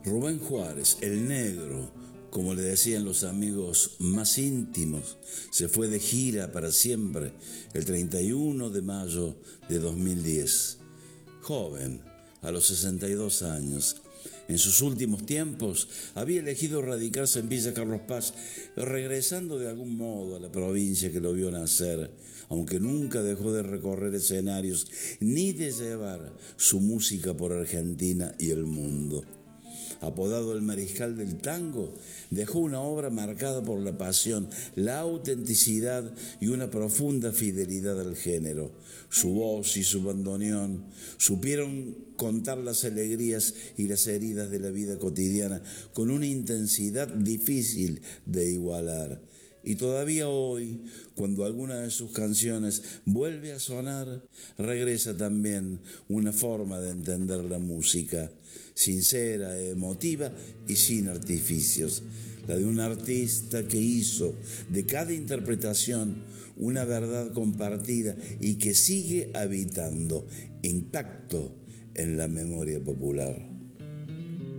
Rubén Juárez, el negro, como le decían los amigos más íntimos, se fue de gira para siempre el 31 de mayo de 2010. Joven, a los 62 años, en sus últimos tiempos había elegido radicarse en Villa Carlos Paz, regresando de algún modo a la provincia que lo vio nacer, aunque nunca dejó de recorrer escenarios ni de llevar su música por Argentina y el mundo. Apodado el Mariscal del Tango, dejó una obra marcada por la pasión, la autenticidad y una profunda fidelidad al género. Su voz y su bandoneón supieron contar las alegrías y las heridas de la vida cotidiana con una intensidad difícil de igualar. Y todavía hoy, cuando alguna de sus canciones vuelve a sonar, regresa también una forma de entender la música, sincera, emotiva y sin artificios, la de un artista que hizo de cada interpretación una verdad compartida y que sigue habitando intacto en la memoria popular.